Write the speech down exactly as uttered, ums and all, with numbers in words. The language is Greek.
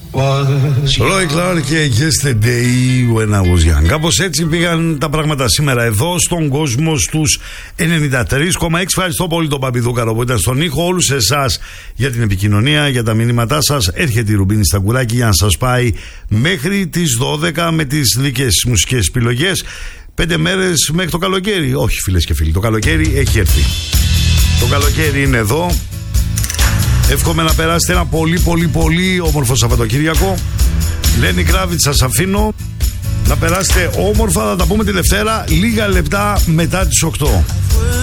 Roy Clark και Yesterday When I Was Young. Κάπως έτσι πήγαν τα πράγματα σήμερα εδώ στον κόσμο στους ενενήντα τρία κόμμα έξι. Ευχαριστώ πολύ τον Παπιδούκαρο που ήταν στον ήχο. Όλους εσάς για την επικοινωνία, για τα μηνύματά σας. Έρχεται η Ρουμπίνη Σταγκουράκη για να σας πάει μέχρι τις δώδεκα με τις δικές μουσικές επιλογές. Πέντε μέρες μέχρι το καλοκαίρι. Όχι, φίλες και φίλοι, το καλοκαίρι έχει έρθει. Το καλοκαίρι είναι εδώ. Εύχομαι να περάσετε ένα πολύ πολύ πολύ όμορφο Σαββατοκύριακο. Λένη Κράβιτς, σας αφήνω. Να περάσετε όμορφα, θα τα πούμε τη Δευτέρα λίγα λεπτά μετά τις οκτώ.